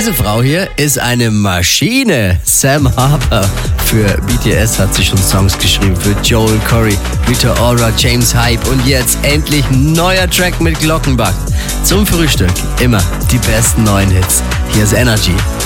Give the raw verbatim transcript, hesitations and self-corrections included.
Diese Frau hier ist eine Maschine. Sam Harper für B T S hat sie schon Songs geschrieben. Für Joel Corey, Rita Ora, James Hype und jetzt endlich neuer Track mit Glockenbach. Zum Frühstück immer die besten neuen Hits. Hier ist Energy.